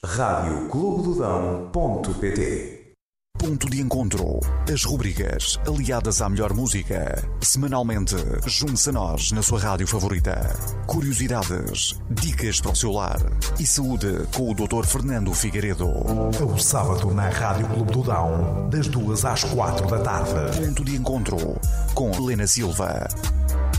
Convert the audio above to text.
radioclubedodão.pt. Ponto de encontro. As rubricas aliadas à melhor música. Semanalmente, junte-se a nós na sua rádio favorita. Curiosidades, dicas para o seu lar e saúde com o Dr. Fernando Figueiredo. Ao sábado na Rádio Clube do Dão, das 2 às 4 da tarde. Ponto de encontro com Helena Silva.